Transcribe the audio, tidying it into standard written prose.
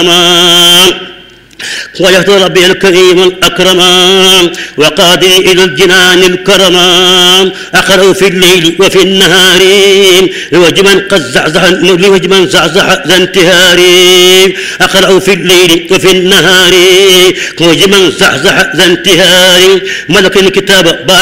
وجهت ربي الكريم الأكرم وقادني إلى الجنان الكرم أقرأ في الليل وفي النهار لوجه من زعزع ذا انتهاري أقرأ في الليل وفي النهار لوجه من زعزع ذا انتهاري ملك الكتاب